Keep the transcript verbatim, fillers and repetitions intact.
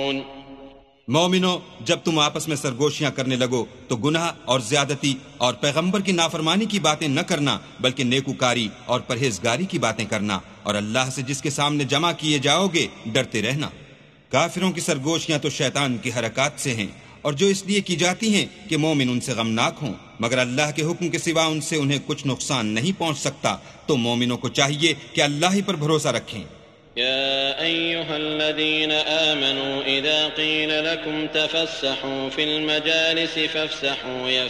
मोमिनो, जब तुम आपस में सरगोशियां करने लगो तो गुनाह और ज्यादती और पैगंबर की नाफरमानी की बातें न करना, बल्कि नेकूकारी और परहेजगारी की बातें करना, और अल्लाह से जिसके सामने जमा किए जाओगे डरते रहना। काफिरों की सरगोशियां तो शैतान की हरकत से हैं, और जो इसलिए की जाती हैं कि मोमिन उनसे गमनाक हों, मगर अल्लाह के हुक्म के सिवा उनसे उन्हें कुछ नुकसान नहीं पहुंच सकता। तो मोमिनों को चाहिए कि अल्लाह ही पर भरोसा रखें। या अय्युहल्लज़ीना आमनू इज़ा क़ील लकुम तफ़स्सहू फ़िल मजालिस फ़फ़्सहू